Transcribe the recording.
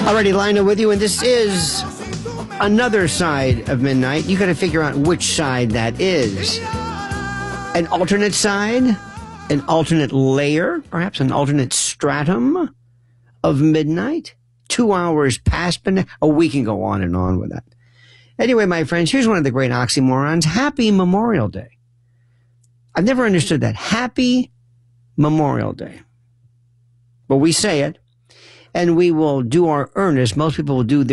Alrighty, Lionel with you, and this is another side of midnight. You got to figure out which side that is. An alternate side, an alternate layer, perhaps an alternate stratum of midnight. 2 hours past midnight. Oh, we can go on and on with that. Anyway, my friends, here's one of the great oxymorons. Happy Memorial Day. I've never understood that. Happy Memorial Day. But we say it, and we will do our earnest. Most people will do their